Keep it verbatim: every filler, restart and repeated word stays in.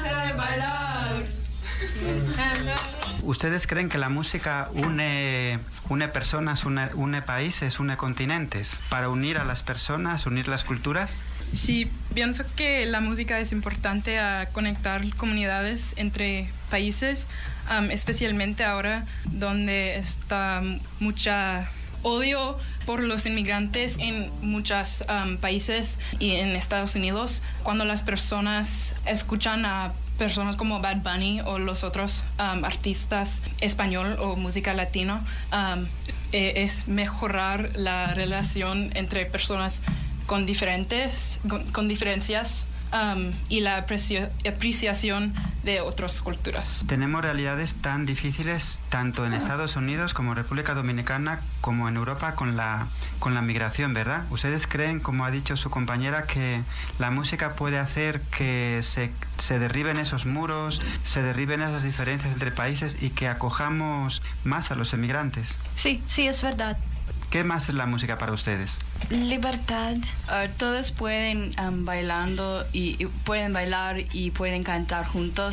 de bailar. ¿Ustedes creen que la música une, une personas, une, une países, une continentes? Para unir a las personas, unir las culturas. Sí, pienso que la música es importante a conectar comunidades entre países, um, especialmente ahora donde está mucha odio por los inmigrantes en muchos um, países y en Estados Unidos. Cuando las personas escuchan a personas como Bad Bunny o los otros um, artistas español o música latino, um, eh, es mejorar la relación entre personas con diferentes con, con diferencias um, y la aprecio, apreciación de otras culturas. Tenemos realidades tan difíciles tanto en Estados Unidos como República Dominicana como en Europa con la con la migración, ¿verdad? ¿Ustedes creen, como ha dicho su compañera, que la música puede hacer que se, se derriben esos muros, se derriben esas diferencias entre países y que acojamos más a los emigrantes? Sí, sí, es verdad. ¿Qué más es la música para ustedes? Libertad. Uh, todos pueden um, bailando y, y pueden bailar y pueden cantar juntos